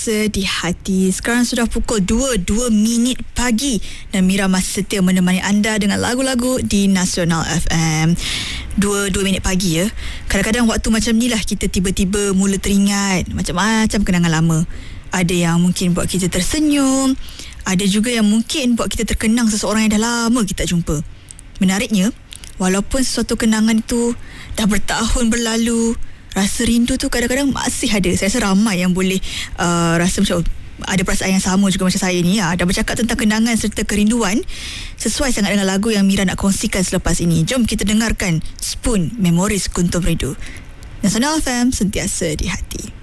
Di hati. Sekarang sudah pukul 2 minit pagi dan Mira masih setia menemani anda dengan lagu-lagu di Nasional FM. 2 minit pagi ya. Kadang-kadang waktu macam ni lah kita tiba-tiba mula teringat macam-macam kenangan lama. Ada yang mungkin buat kita tersenyum, ada juga yang mungkin buat kita terkenang seseorang yang dah lama kita tak jumpa. Menariknya, walaupun sesuatu kenangan itu dah bertahun berlalu, rasa rindu tu kadang-kadang masih ada. Saya rasa ramai yang boleh rasa macam ada perasaan yang sama juga macam saya ni. Dah bercakap tentang kenangan serta kerinduan, sesuai sangat dengan lagu yang Mira nak kongsikan selepas ini. Jom kita dengarkan Spoon, Memories Kuntum Rindu. Nasional FM, sentiasa di hati.